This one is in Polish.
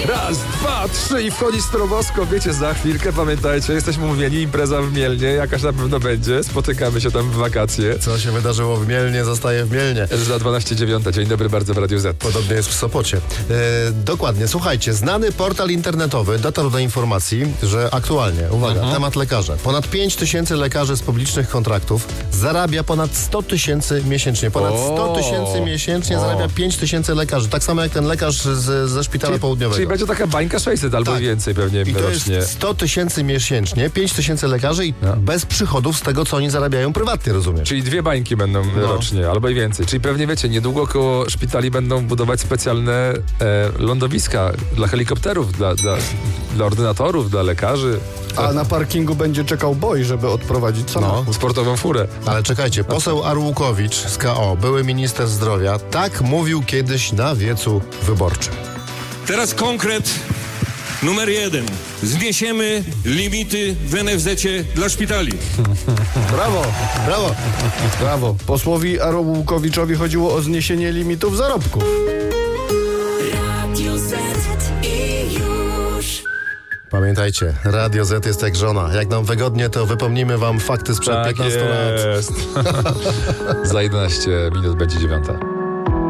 Raz, dwa, trzy i wchodzi stroboskop. Wiecie, za chwilkę, pamiętajcie, jesteśmy umówieni, impreza w Mielnie, jakaś na pewno będzie. Spotykamy się tam w wakacje. Co się wydarzyło w Mielnie, zostaje w Mielnie. Za 12:09. Dzień dobry bardzo w Radiu Z. Podobnie jest w Sopocie. Dokładnie. Słuchajcie, znany portal internetowy dotarł do informacji, że aktualnie, uwaga, temat lekarza. Ponad 5 tysięcy lekarzy z publicznych kontraktów zarabia ponad 100 tysięcy miesięcznie. Ponad 100 tysięcy miesięcznie zarabia 5 tysięcy lekarzy. Tak samo jak ten lekarz ze szpitala południowego. Czyli będzie taka bańka 600 albo więcej pewnie I to rocznie. jest 100 tysięcy miesięcznie, 5 tysięcy lekarzy i bez przychodów z tego, co oni zarabiają prywatnie, rozumiesz? Czyli 2 bańki będą rocznie, albo i więcej. Czyli pewnie wiecie, niedługo koło szpitali będą budować specjalne lądowiska dla helikopterów, dla ordynatorów, dla lekarzy. A na parkingu będzie czekał boj, żeby odprowadzić samochód. Sportową furę. Ale czekajcie, poseł Arłukowicz z KO, były minister zdrowia, tak mówił kiedyś na wiecu wyborczym. Teraz konkret numer 1. Zniesiemy limity w NFZ-cie dla szpitali. Brawo, Brawo! brawo. Posłowi Arłukowiczowi chodziło o zniesienie limitów zarobków. Radio Z i już. Pamiętajcie, Radio Z jest jak żona. Jak nam wygodnie, to wypomnimy wam fakty sprzed 15 lat. Jest. Za 11 minut będzie 9.